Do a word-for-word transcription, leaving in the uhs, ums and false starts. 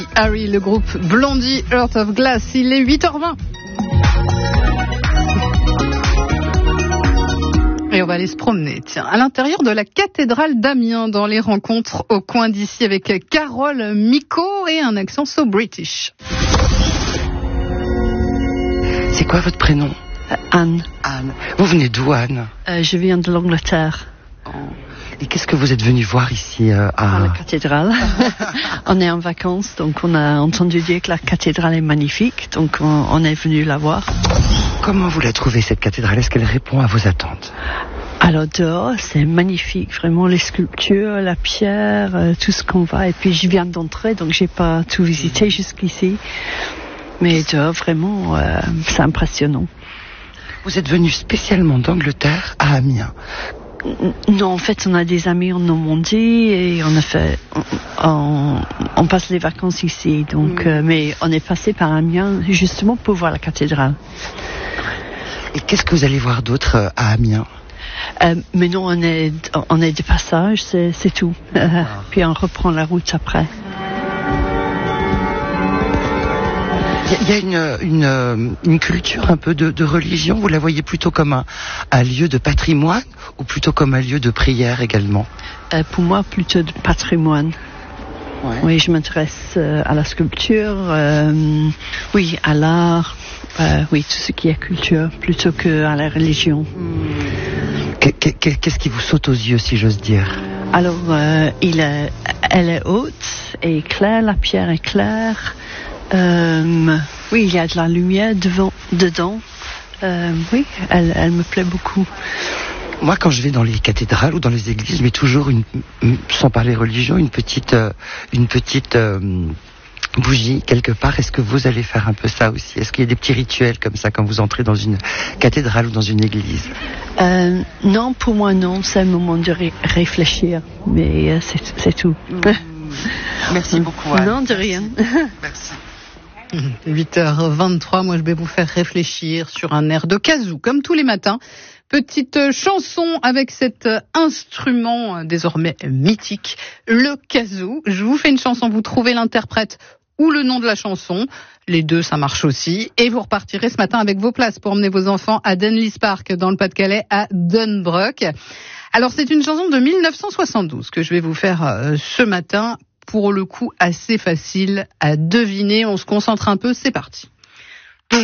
Harry, le groupe Blondie, Heart of Glass, il est huit heures vingt. Et on va aller se promener, tiens, à l'intérieur de la cathédrale d'Amiens, dans les rencontres au coin d'ici avec Carole Micot et un accent so british. C'est quoi votre prénom ? euh, Anne. Anne. Vous venez d'où, Anne ? euh, Je viens de l'Angleterre. Oh. Et qu'est-ce que vous êtes venu voir ici euh, à... à la cathédrale? On est en vacances, donc on a entendu dire que la cathédrale est magnifique, donc on, on est venu la voir. Comment vous la trouvez, cette cathédrale ? Est-ce qu'elle répond à vos attentes ? Alors dehors, c'est magnifique, vraiment les sculptures, la pierre, euh, tout ce qu'on voit. Et puis je viens d'entrer, donc j'ai pas tout visité jusqu'ici. Mais dehors, vraiment, euh, c'est impressionnant. Vous êtes venu spécialement d'Angleterre à Amiens ? Non, en fait, on a des amis en Normandie et on a fait, on, on passe les vacances ici. Donc, mmh. euh, mais on est passé par Amiens justement pour voir la cathédrale. Et qu'est-ce que vous allez voir d'autre euh, à Amiens ? euh, Mais non, on est, on est de passage, c'est, c'est tout. Euh, puis on reprend la route après. Il y a une, une, une culture un peu de, de religion. Vous la voyez plutôt comme un, un lieu de patrimoine ou plutôt comme un lieu de prière également ? euh, Pour moi, plutôt de patrimoine. Ouais. Oui, je m'intéresse euh, à la sculpture, euh, oui, à l'art, euh, oui, tout ce qui est culture, plutôt qu'à la religion. Qu'est-ce qui vous saute aux yeux, si j'ose dire ? Alors, euh, il est, elle est haute et claire, la pierre est claire. Euh, oui, il y a de la lumière devant, dedans. Euh, oui, elle, elle me plaît beaucoup. Moi, quand je vais dans les cathédrales ou dans les églises, je mets toujours, une, sans parler religion, une petite, euh, une petite euh, bougie quelque part. Est-ce que vous allez faire un peu ça aussi ? Est-ce qu'il y a des petits rituels comme ça quand vous entrez dans une cathédrale ou dans une église ? euh, Non, pour moi non. C'est un moment de ré- réfléchir, mais euh, c'est, c'est tout. Mmh. Merci beaucoup, Anne. Non, de rien. Merci. huit heures vingt-trois, moi je vais vous faire réfléchir sur un air de kazoo, comme tous les matins. Petite chanson avec cet instrument désormais mythique, le kazoo. Je vous fais une chanson, vous trouvez l'interprète ou le nom de la chanson. Les deux, ça marche aussi. Et vous repartirez ce matin avec vos places pour emmener vos enfants à Denlis Park, dans le Pas-de-Calais, à Donnbrook. Alors c'est une chanson de dix-neuf cent soixante-douze que je vais vous faire euh, ce matin. Pour le coup, assez facile à deviner. On se concentre un peu, c'est parti.